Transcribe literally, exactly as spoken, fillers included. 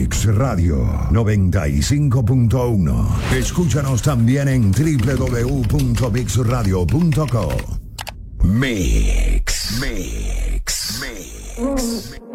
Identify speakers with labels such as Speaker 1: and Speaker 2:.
Speaker 1: Mix Radio noventa y cinco punto uno. Escúchanos también en doble u doble u doble u punto mix radio punto com. Mix, Mix, Mix.